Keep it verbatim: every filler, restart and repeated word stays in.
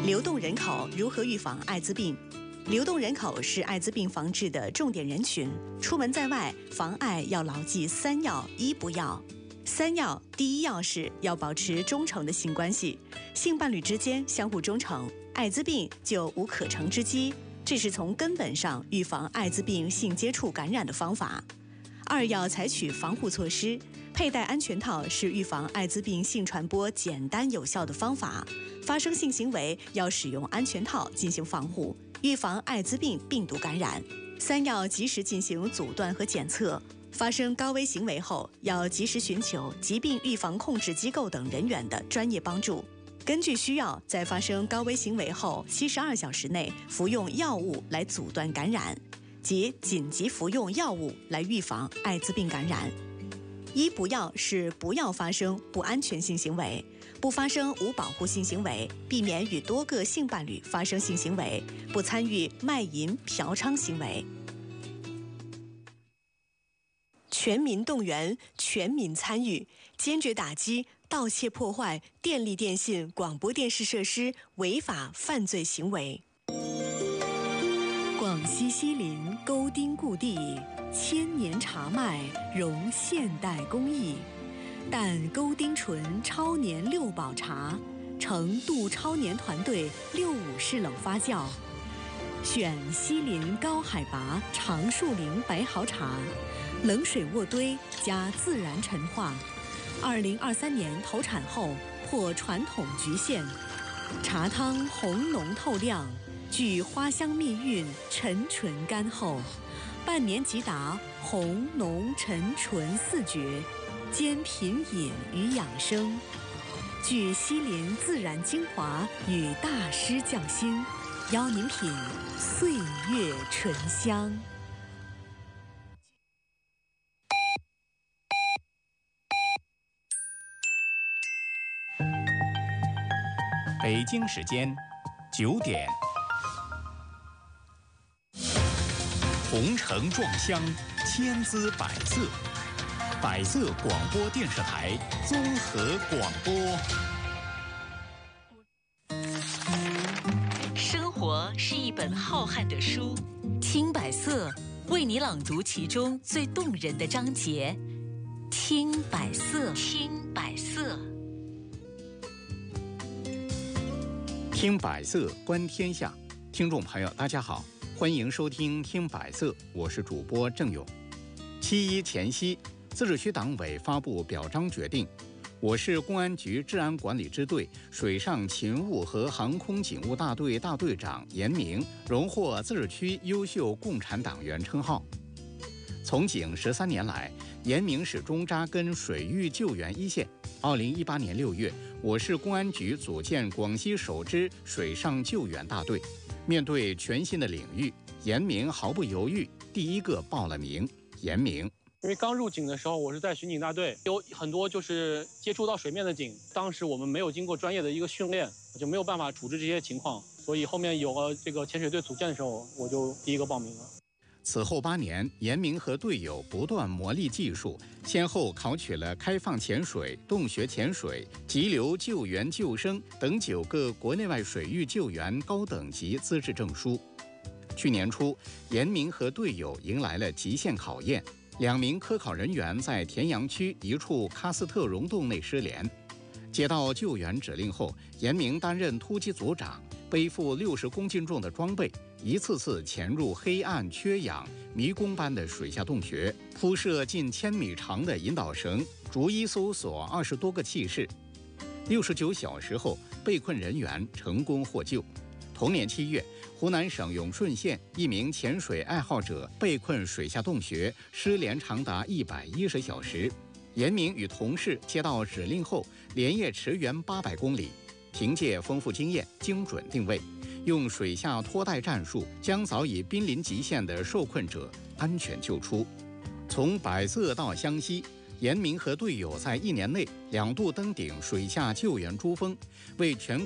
流动人口如何预防艾滋病？流动人口是艾滋病防治的重点人群。出门在外，防艾要牢记三要一不要。三要，第一要是要保持忠诚的性关系，性伴侣之间相互忠诚，艾滋病就无可乘之机。这是从根本上预防艾滋病性接触感染的方法。二要采取防护措施，佩戴安全套是预防艾滋病性传播简单有效的方法。发生性行为要使用安全套进行防护，预防艾滋病病毒感染。三要及时进行阻断和检测，发生高危行为后要及时寻求疾病预防控制机构等人员的专业帮助。根据需要，在发生高危行为后七十二小时内服用药物来阻断感染，即紧急服用药物来预防艾滋病感染。一不要是不要发生不安全性行为，不发生无保护性行为，避免与多个性伴侣发生性行为，不参与卖淫、嫖娼行为。全民动员，全民参与，坚决打击盗窃破坏电力、电信、广播电视设施违法犯罪行为。广西西林沟丁故地，千年茶麦融现代工艺，但沟丁醇超年六保茶，成杜超年团队六五式冷发酵，选西林高海拔长树林白毫茶，冷水渥堆加自然陈化。二零二三年投产后破传统局限，茶汤红浓透亮，具花香蜜韵，沉醇甘厚，半年即达红浓沉醇四绝，兼品饮与养生，具西林自然精华与大师匠心，邀您品岁月醇香。 北京时间九点，红橙撞香，千姿百色，百色广播电视台综合广播。 生活是一本浩瀚的书，听百色为你朗读其中最动人的章节。听百色，听百色。 听百色观天下，听众朋友大家好，欢迎收听听百色，我是主播郑勇。七一前夕，自治区党委发布表彰决定，我市公安局治安管理支队水上勤务和航空警务大队大队长严明荣获自治区优秀共产党员称号。从警十三年来，严明始终扎根水域救援一线。二零一八年六月，我市公安局组建广西首支水上救援大队。面对全新的领域，严明毫不犹豫，第一个报了名。严明， 因为刚入警的时候，我是在巡警大队，有很多就是接触到水面的警，当时我们没有经过专业的一个训练，就没有办法处置这些情况，所以后面有了这个潜水队组建的时候，我就第一个报名了。 此后八年，严明和队友不断磨砺技术，先后考取了开放潜水、洞穴潜水、急流救援救生等九个国内外水域救援高等级资质证书。去年初，严明和队友迎来了极限考验，两名科考人员在田阳区一处喀斯特溶洞内失联。接到救援指令后，严明担任突击组长，背负六十公斤重的装备，一次次潜入黑暗、缺氧、迷宫般的水下洞穴，铺设近千米长的引导绳，逐一搜索二十多个气室。六十九小时后，被困人员成功获救。同年七月，湖南省永顺县一名潜水爱好者被困水下洞穴，失联长达一百一十小时。严明与同事接到指令后，连夜驰援八百公里，凭借丰富经验、精准定位，用水下拖带战术将早已濒临极限的受困者安全救出。从百色到湘西，严明和队友在一年内两度登顶水下救援珠峰，为全